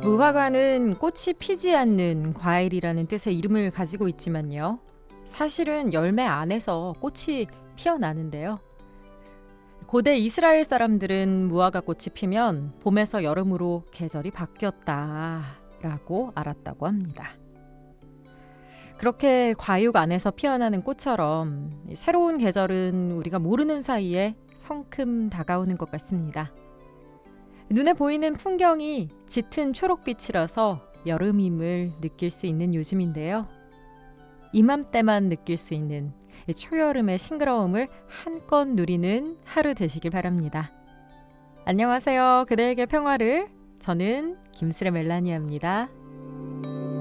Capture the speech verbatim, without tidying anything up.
무화과는 꽃이 피지 않는 과일이라는 뜻의 이름을 가지고 있지만요. 사실은 열매 안에서 꽃이 피어나는데요. 고대 이스라엘 사람들은 무화과 꽃이 피면 봄에서 여름으로 계절이 바뀌었다라고 알았다고 합니다. 그렇게 과육 안에서 피어나는 꽃처럼 새로운 계절은 우리가 모르는 사이에 성큼 다가오는 것 같습니다. 눈에 보이는 풍경이 짙은 초록빛이라서 여름임을 느낄 수 있는 요즘인데요. 이맘때만 느낄 수 있는 초여름의 싱그러움을 한껏 누리는 하루 되시길 바랍니다. 안녕하세요. 그대에게 평화를. 저는 김수레 멜라니아입니다.